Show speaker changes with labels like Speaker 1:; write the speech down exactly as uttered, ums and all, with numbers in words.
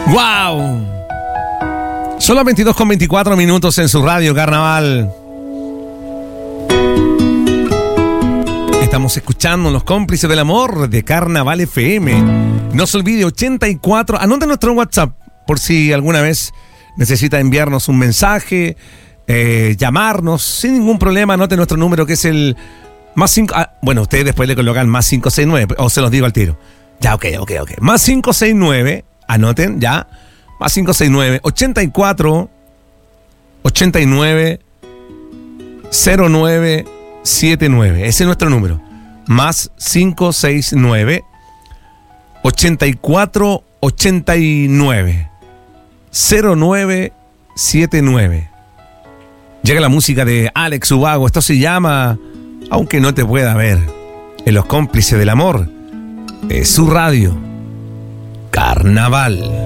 Speaker 1: ¡Wow! Solo veintidós con veinticuatro minutos en su radio Carnaval. Estamos escuchando Los Cómplices del Amor de Carnaval F M. No se olvide, ochenta y cuatro. Anote nuestro WhatsApp por si alguna vez necesita enviarnos un mensaje, eh, llamarnos sin ningún problema. Anote nuestro número, que es el más cinco. Ah, bueno, ustedes después le colocan más cinco seis nueve, o se los digo al tiro. Ya, ok, ok, ok. Más cinco seis nueve, anoten ya. Más cinco seis nueve, ochenta y cuatro, ochenta y nueve, cero nueve siete nueve. Ese es nuestro número. Más cinco seis nueve, ochenta y cuatro, ochenta y nueve, cero nueve siete nueve. Llega la música de Alex Ubago. Esto se llama Aunque no te pueda ver. En Los Cómplices del Amor. Es su radio Carnaval.